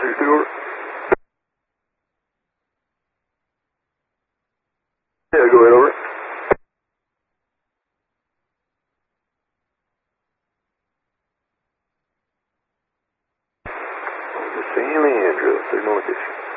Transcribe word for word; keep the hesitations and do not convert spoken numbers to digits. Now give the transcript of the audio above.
six two, over. Yeah, go ahead, over. The same Andrew, signal addition.